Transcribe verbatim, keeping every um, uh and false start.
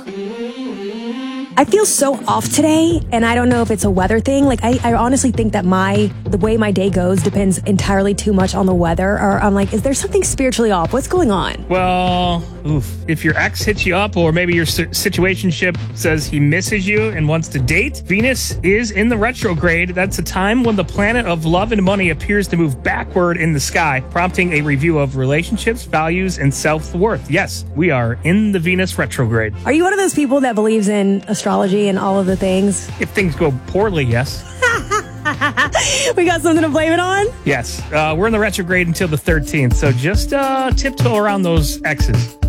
I feel so off today, and I don't know if it's a weather thing. Like, I, I honestly think that my the way my day goes depends entirely too much on the weather. Or I'm like, is there something spiritually off? What's going on? Well, oof. If your ex hits you up, or maybe your situationship says he misses you and wants to date, Venus is in the retrograde. That's a time when the planet of love and money appears to move backward in the sky, prompting a review of relationships, values, and self-worth. Yes, we are in the Venus retrograde. Are you one of those people that believes in astrology and all of the things? If things go poorly, yes. We got something to blame it on? Yes. Uh, we're in the retrograde until the thirteenth, so just uh, tiptoe around those X's.